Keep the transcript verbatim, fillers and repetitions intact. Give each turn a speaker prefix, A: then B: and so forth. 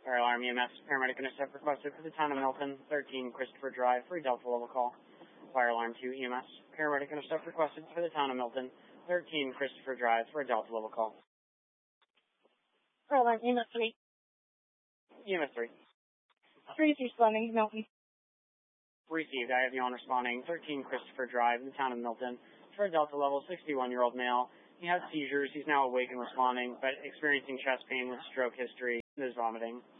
A: Fire alarm, E M S, paramedic intercept requested for the town of Milton, thirteen Christopher Drive, for a Delta level call. Fire alarm two E M S, paramedic intercept requested for the town of Milton, thirteen Christopher Drive, for a Delta level call.
B: Fire alarm, E M S three.
A: E M S three.
B: three is responding, Milton.
A: Received. I have you on responding, thirteen Christopher Drive, in the town of Milton, for a Delta level sixty-one-year-old male. He has seizures. He's now awake and responding, but experiencing chest pain with stroke history and is vomiting.